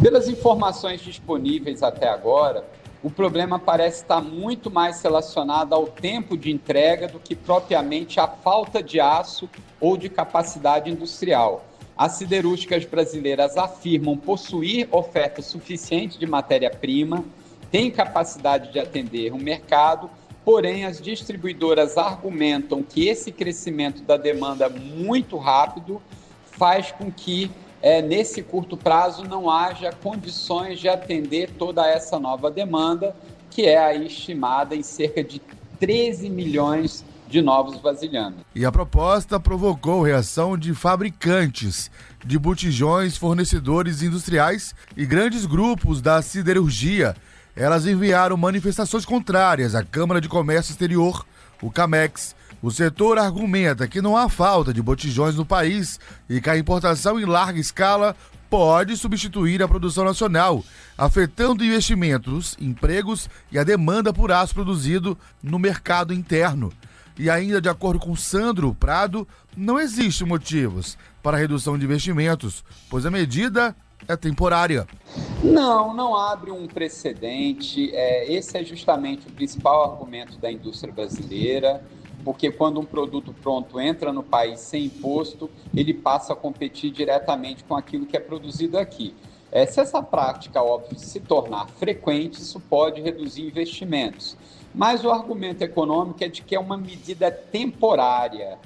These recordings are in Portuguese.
Pelas informações disponíveis até agora, o problema parece estar muito mais relacionado ao tempo de entrega do que propriamente à falta de aço ou de capacidade industrial. As siderúrgicas brasileiras afirmam possuir oferta suficiente de matéria-prima, têm capacidade de atender o mercado, porém as distribuidoras argumentam que esse crescimento da demanda muito rápido faz com que nesse curto prazo não haja condições de atender toda essa nova demanda, que é aí estimada em cerca de 13 milhões de novos vasilhames. E a proposta provocou reação de fabricantes de botijões, fornecedores industriais e grandes grupos da siderurgia. Elas enviaram manifestações contrárias à Câmara de Comércio Exterior, o CAMEX. O setor argumenta que não há falta de botijões no país e que a importação em larga escala pode substituir a produção nacional, afetando investimentos, empregos e a demanda por aço produzido no mercado interno. E ainda de acordo com Sandro Prado, não existem motivos para a redução de investimentos, pois a medida é temporária. Não abre um precedente. Esse é justamente o principal argumento da indústria brasileira, porque quando um produto pronto entra no país sem imposto, ele passa a competir diretamente com aquilo que é produzido aqui. Se essa prática, óbvio, se tornar frequente, isso pode reduzir investimentos. Mas o argumento econômico é de que é uma medida temporária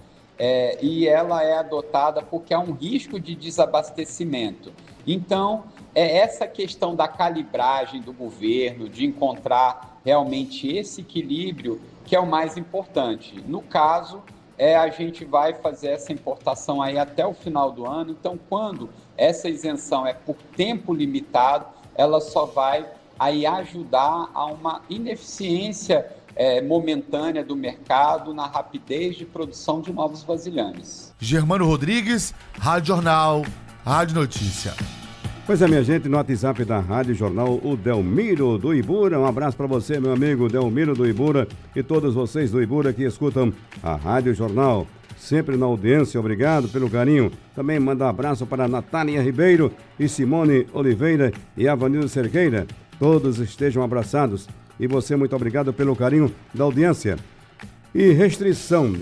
e ela é adotada porque há um risco de desabastecimento. Então, essa questão da calibragem do governo, de encontrar realmente esse equilíbrio, que é o mais importante. No caso, a gente vai fazer essa importação aí até o final do ano. Então, quando essa isenção é por tempo limitado, ela só vai aí ajudar a uma ineficiência momentânea do mercado na rapidez de produção de novos vasilhames. Germano Rodrigues, Rádio Jornal, Rádio Notícia. Pois é, minha gente, no WhatsApp da Rádio Jornal, o Delmiro do Ibura. Um abraço para você, meu amigo Delmiro do Ibura, e todos vocês do Ibura que escutam a Rádio Jornal. Sempre na audiência, obrigado pelo carinho. Também manda um abraço para Natália Ribeiro e Simone Oliveira e Avanildo Cerqueira. Todos estejam abraçados. E você, muito obrigado pelo carinho da audiência. E restrição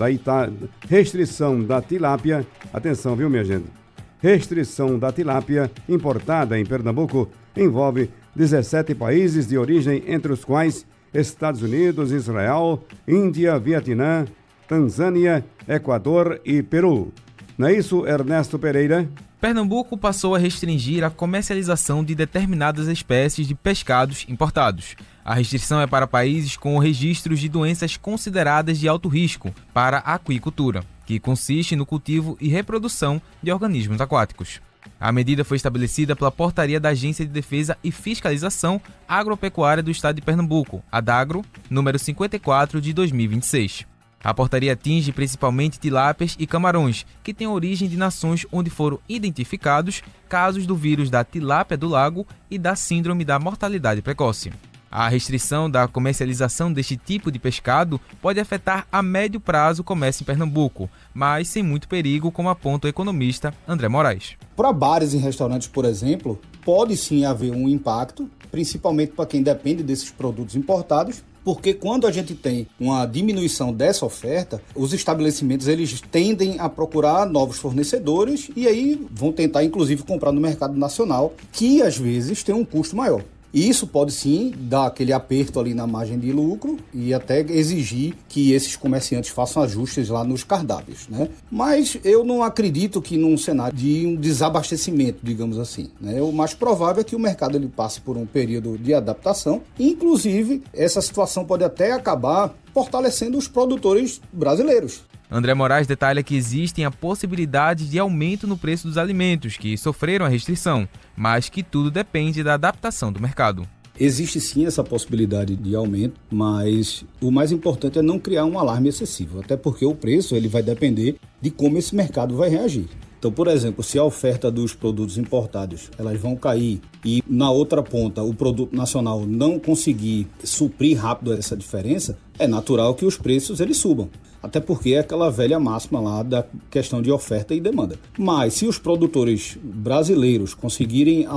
da tilápia. Atenção, viu, minha gente? Restrição da tilápia importada em Pernambuco envolve 17 países de origem, entre os quais Estados Unidos, Israel, Índia, Vietnã, Tanzânia, Equador e Peru. Não é isso, Ernesto Pereira? Pernambuco passou a restringir a comercialização de determinadas espécies de pescados importados. A restrição é para países com registros de doenças consideradas de alto risco para a aquicultura, que consiste no cultivo e reprodução de organismos aquáticos. A medida foi estabelecida pela portaria da Agência de Defesa e Fiscalização Agropecuária do Estado de Pernambuco, ADAGRO, número 54 de 2026. A portaria atinge principalmente tilápias e camarões, que têm origem de nações onde foram identificados casos do vírus da tilápia do lago e da síndrome da mortalidade precoce. A restrição da comercialização deste tipo de pescado pode afetar a médio prazo o comércio em Pernambuco, mas sem muito perigo, como aponta o economista André Moraes. Para bares e restaurantes, por exemplo, pode sim haver um impacto, principalmente para quem depende desses produtos importados, porque quando a gente tem uma diminuição dessa oferta, os estabelecimentos eles tendem a procurar novos fornecedores e aí vão tentar, inclusive, comprar no mercado nacional, que às vezes tem um custo maior. E isso pode sim dar aquele aperto ali na margem de lucro e até exigir que esses comerciantes façam ajustes lá nos cardápios, né? Mas eu não acredito que num cenário de um desabastecimento, digamos assim, né? O mais provável é que o mercado ele passe por um período de adaptação. Inclusive, essa situação pode até acabar fortalecendo os produtores brasileiros. André Moraes detalha que existem a possibilidade de aumento no preço dos alimentos que sofreram a restrição, mas que tudo depende da adaptação do mercado. Existe sim essa possibilidade de aumento, mas o mais importante é não criar um alarme excessivo, até porque o preço ele vai depender de como esse mercado vai reagir. Então, por exemplo, se a oferta dos produtos importados elas vão cair e na outra ponta o produto nacional não conseguir suprir rápido essa diferença, é natural que os preços eles subam. Até porque é aquela velha máxima lá da questão de oferta e demanda. Mas se os produtores brasileiros conseguirem